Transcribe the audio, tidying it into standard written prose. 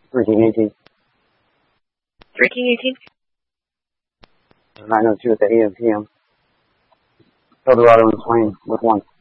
1318. 1318? 902 at the AM PM. Eldorado and Swain with 1.